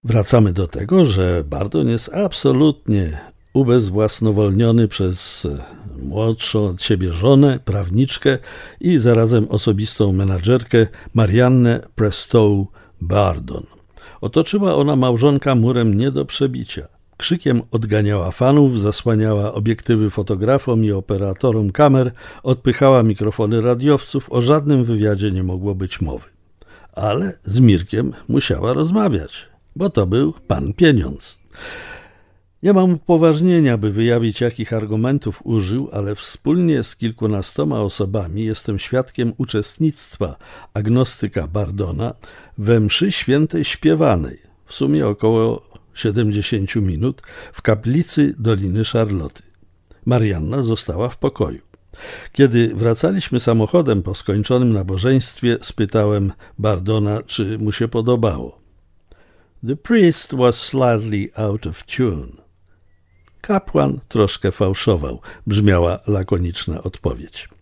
Wracamy do tego, że Bardon jest absolutnie ubezwłasnowolniony przez młodszą od siebie żonę, prawniczkę i zarazem osobistą menadżerkę Mariannę Prestow Bardon. Otoczyła ona małżonka murem nie do przebicia. Krzykiem odganiała fanów, zasłaniała obiektywy fotografom i operatorom kamer, odpychała mikrofony radiowców, o żadnym wywiadzie nie mogło być mowy. Ale z Mirkiem musiała rozmawiać, bo to był pan pieniądz. Nie mam upoważnienia, by wyjawić, jakich argumentów użył, ale wspólnie z kilkunastoma osobami jestem świadkiem uczestnictwa agnostyka Bardona we mszy świętej śpiewanej, w sumie około 70 minut, w kaplicy Doliny Szarloty. Marianna została w pokoju. Kiedy wracaliśmy samochodem po skończonym nabożeństwie, spytałem Bardona, czy mu się podobało. The priest was slightly out of tune. Kapłan troszkę fałszował, brzmiała lakoniczna odpowiedź.